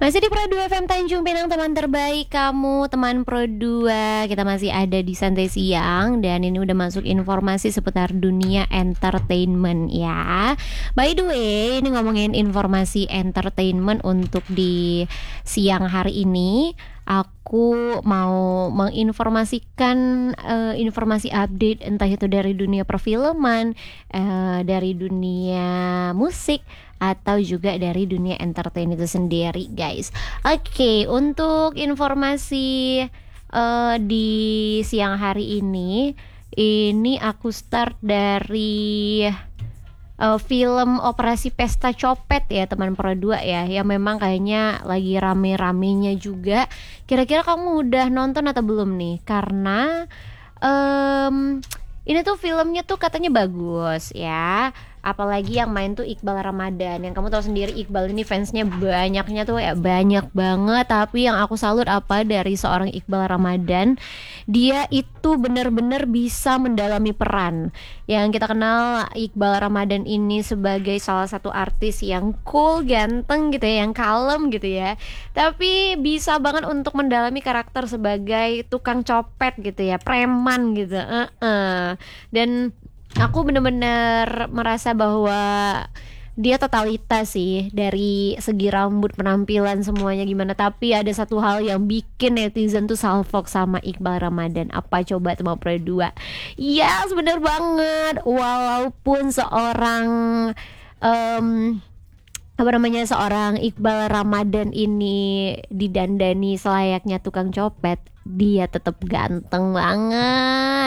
Masih di Pro 2 FM Tanjung Pinang, teman terbaik kamu, teman Pro 2. Kita masih ada di Santai Siang. Dan ini udah masuk informasi seputar dunia entertainment ya. By the way, ini ngomongin informasi entertainment untuk di siang hari ini. Aku mau menginformasikan informasi update, entah itu dari dunia perfilman, dari dunia musik, atau juga dari dunia entertain itu sendiri, guys. Oke, untuk informasi di siang hari ini aku start dari film Operasi Pesta Copet ya, teman Pro 2 ya, yang memang kayaknya lagi rame-ramenya juga. Kira-kira kamu udah nonton atau belum nih? Karena em, ini tuh filmnya tuh katanya bagus ya. Apalagi yang main tuh Iqbal Ramadan. Yang kamu tahu sendiri, Iqbal ini fansnya banyaknya tuh ya, banyak banget. Tapi yang aku salut apa dari seorang Iqbal Ramadan, dia itu benar-benar bisa mendalami peran. Yang kita kenal Iqbal Ramadan ini sebagai salah satu artis yang cool, ganteng gitu ya, yang kalem gitu ya. Tapi bisa banget untuk mendalami karakter sebagai tukang copet gitu ya, preman gitu. Dan aku bener-bener merasa bahwa dia totalitas sih, dari segi rambut, penampilan, semuanya gimana. Tapi ada satu hal yang bikin netizen tuh salfok sama Iqbal Ramadan. Apa coba, teman Pro 2? Ya, bener banget. Walaupun seorang em, apa namanya, seorang Iqbal Ramadan ini didandani selayaknya tukang copet, dia tetap ganteng banget.